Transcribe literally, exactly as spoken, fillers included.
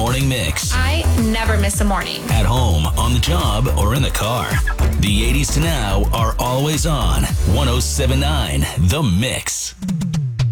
morning mix. I never miss a morning. At home, on the job, or in the car. The eighties to now are always on. one oh seven point nine The Mix.